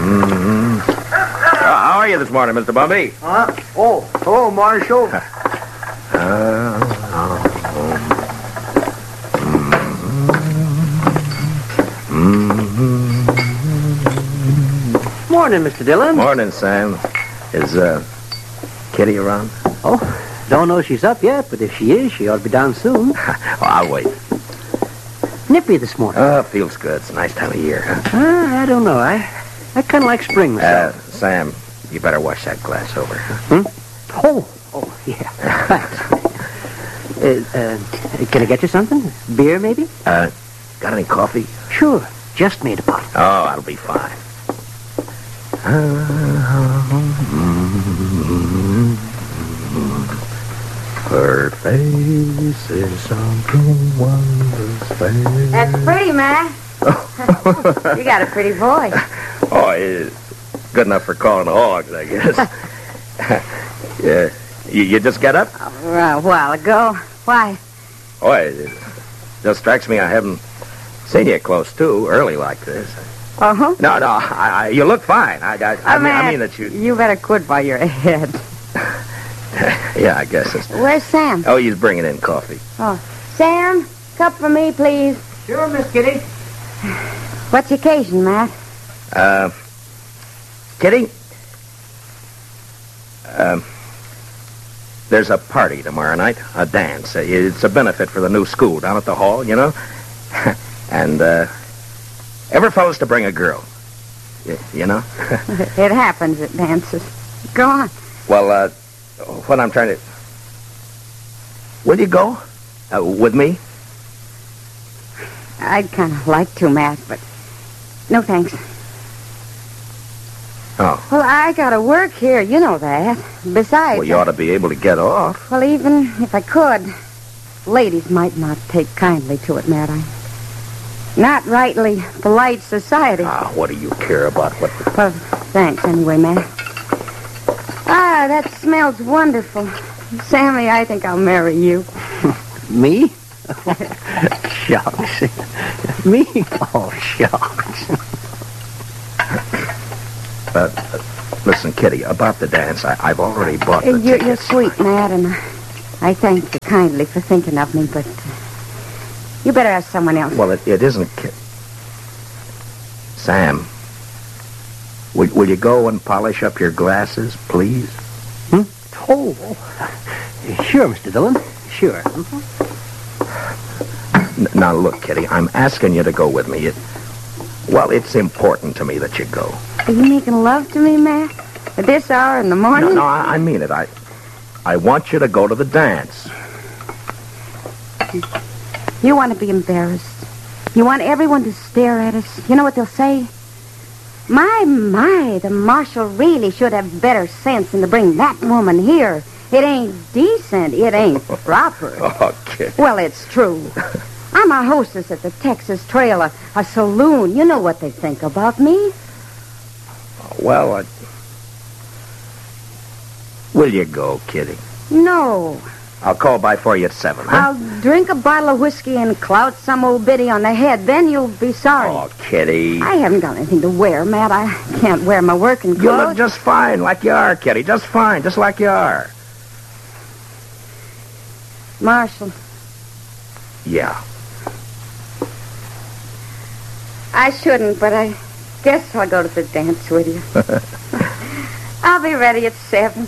How are you this morning, Mr. Bumby? Huh? Oh, hello, Marshal. Morning, Mr. Dillon. Morning, Sam. Is, Kitty around? Oh, don't know she's up yet, but if she is, she ought to be down soon. I'll wait. Nippy this morning. Feels good. It's a nice time of year, huh? I don't know. I kind of like spring myself. Sam, you better wash that glass over. Oh, yeah. Thanks. Can I get you something? Beer, maybe? Got any coffee? Sure. Just made a pot. Oh, that'll be fine. Her face is something wondrous. That's pretty, man. You got a pretty voice. Oh, it's good enough for calling hogs, I guess. Yeah. You just got up? A while ago. Why? Oh, it just strikes me I haven't seen you close to early like this. Uh-huh. No, you look fine. I mean that you... You better quit while you're ahead. Yeah, I guess it's... Where's Sam? Oh, he's bringing in coffee. Oh, Sam, cup for me, please. Sure, Miss Kitty. What's the occasion, Matt? Kitty? There's a party tomorrow night, a dance. It's a benefit for the new school down at the hall, you know? And, every fellow's to bring a girl. You know? It happens at dances. Go on. Well, what I'm trying to... Will you go? With me? I'd kind of like to, Matt, but no thanks. Oh. Well, I gotta work here, you know that. Besides... Well, you ought to be able to get off. Well, even if I could, ladies might not take kindly to it, Matt. I'm not rightly polite society. What do you care about what... Well, thanks anyway, Matt. That smells wonderful. Sammy, I think I'll marry you. Me? Shucks. Me? Oh, shucks. Listen, Kitty, about the dance, I've already bought the You're tickets. sweet, Matt, and I thank you kindly for thinking of me, but you better ask someone else. Well, it isn't... Sam, will you go and polish up your glasses, please? Oh, sure, Mr. Dillon. Sure. Now, look, Kitty, I'm asking you to go with me. It's important to me that you go. Are you making love to me, Matt? At this hour in the morning? No, I mean it. I want you to go to the dance. You want to be embarrassed. You want everyone to stare at us. You know what they'll say? My, the marshal really should have better sense than to bring that woman here. It ain't decent. It ain't proper. Oh, Kitty. Well, it's true. I'm a hostess at the Texas Trail, a saloon. You know what they think about me. Well, will you go, Kitty? No. I'll call by for you at 7, huh? I'll drink a bottle of whiskey and clout some old biddy on the head. Then you'll be sorry. Oh, Kitty. I haven't got anything to wear, Matt. I can't wear my working clothes. You look just fine, like you are, Kitty. Just fine, just like you are. Marshal. Yeah. I shouldn't, but I guess I'll go to the dance with you. I'll be ready at 7.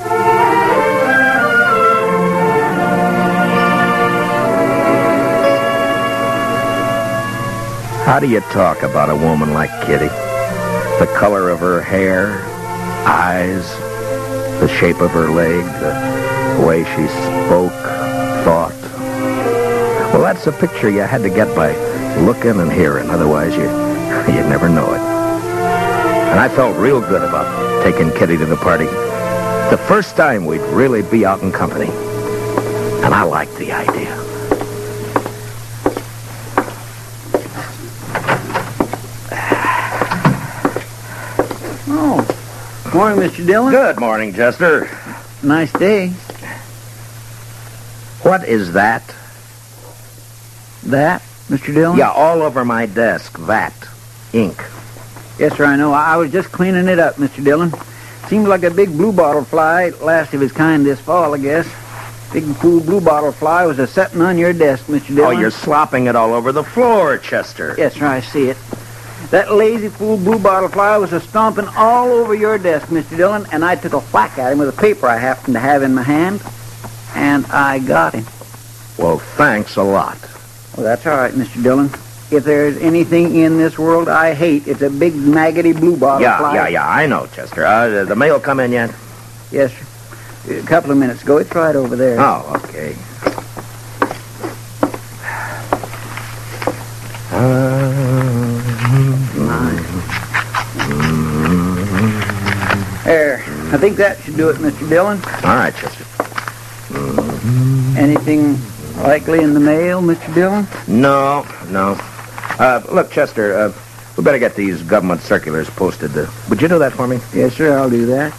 How do you talk about a woman like Kitty? The color of her hair, eyes, the shape of her leg, the way she spoke, thought. Well, that's a picture you had to get by looking and hearing. Otherwise, you'd never know it. And I felt real good about taking Kitty to the party. The first time we'd really be out in company. And I liked the idea. Morning, Mr. Dillon. Good morning, Chester. Nice day. What is that? That, Mr. Dillon? Yeah, all over my desk, that. Ink. Yes, sir, I know. I was just cleaning it up, Mr. Dillon. Seems like a big bluebottle fly, last of his kind this fall, I guess. Big fool bluebottle fly was a-setting on your desk, Mr. Dillon. Oh, you're slopping it all over the floor, Chester. Yes, sir, I see it. That lazy fool bluebottle fly was a-stomping all over your desk, Mr. Dillon, and I took a whack at him with a paper I happened to have in my hand, and I got him. Well, thanks a lot. Well, that's all right, Mr. Dillon. If there's anything in this world I hate, it's a big, maggoty bluebottle fly. Yeah, I know, Chester. The mail come in yet? Yes, sir. A couple of minutes ago. It's right over there. Oh, okay. There. I think that should do it, Mr. Dillon. All right, Chester. Anything likely in the mail, Mr. Dillon? No. Look, Chester, we better get these government circulars posted. Would you do that for me? Yes, sir, I'll do that.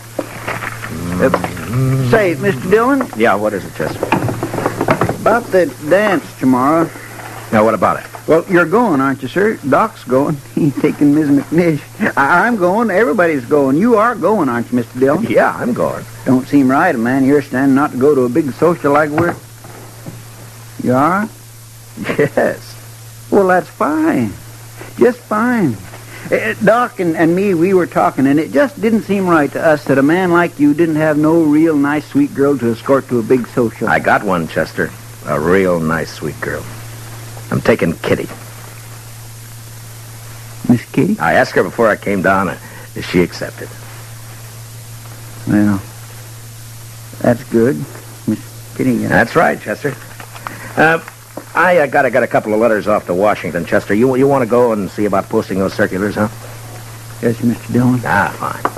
Say, Mr. Dillon, Yeah, what is it, Chester? about the dance tomorrow. Now, what about it? Well, you're going, aren't you, sir? Doc's going. He's taking Ms. McNish. I'm going. Everybody's going. You are going, aren't you, Mr. Dillon? Yeah, I'm going. Don't seem right, a man your standing not to go to a big social like we're... You are? Yes. Well, that's fine. Just fine. Doc and me, we were talking, and it just didn't seem right to us that a man like you didn't have no real nice, sweet girl to escort to a big social. I got one, Chester. A real nice, sweet girl. I'm taking Kitty. Miss Kitty? I asked her before I came down, and she accepted. Well, that's good. Miss Kitty. That's right, Chester. I got a couple of letters off to Washington, Chester. You want to go and see about posting those circulars, huh? Yes, Mr. Dillon. Ah, fine.